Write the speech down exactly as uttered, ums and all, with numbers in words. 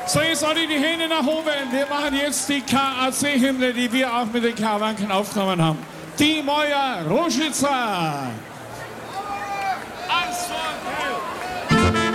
So, jetzt alle die Hände nach oben. Wir machen jetzt die K A C-Hymne, die wir auch mit den Karawanken aufgenommen haben. Die Moja Ružica.